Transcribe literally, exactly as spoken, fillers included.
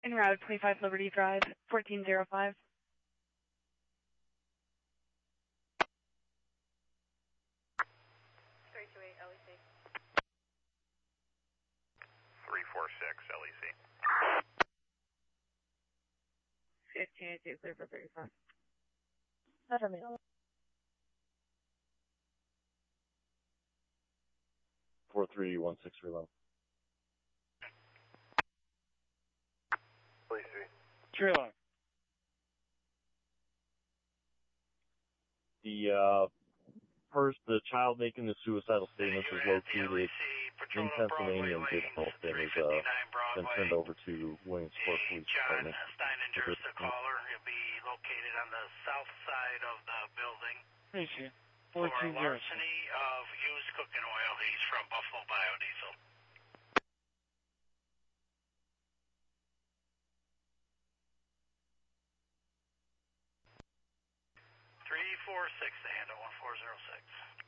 En route, twenty-five Liberty Drive, fourteen oh five. three two eight L E C. three four six L E C. fifteen eighty-two, clear for thirty-five. Never mind. four three one six three one. L E C. Tree line. The uh, first, the child making the suicidal statements is located in Pennsylvania and Bidwell. That has uh, been turned over to Williamsport Police Department. John Steininger's the caller. He'll be located on the south side of the building. Appreciate it. For fourteen oh. larceny of used cooking oil. He's from Buffalo Biodiesel. three four six to handle one four zero six.